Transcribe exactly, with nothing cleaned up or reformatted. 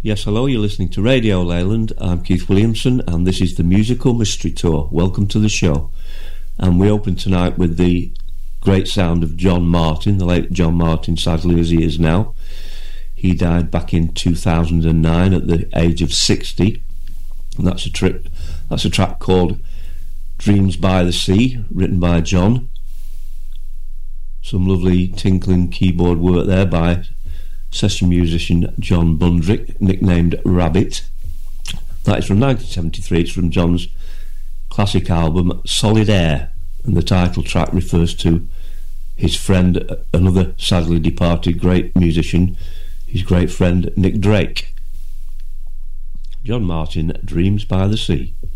Yes, hello, you're listening to Radio Leyland. I'm Keith Williamson and this is the Musical Mystery Tour. Welcome to the show. And we open tonight with the great sound of John Martyn, the late John Martyn, sadly as he is now. He died back in two thousand nine at the age of sixty. And that's a, tri- that's a track called Dreams by the Sea, written by John. Some lovely tinkling keyboard work there by session musician John Bundrick, nicknamed Rabbit. That is from nineteen seventy-three. It's from John's classic album Solid Air, and the title track refers to his friend, another sadly departed great musician, his great friend Nick Drake. John Martyn, Dreams by the Sea.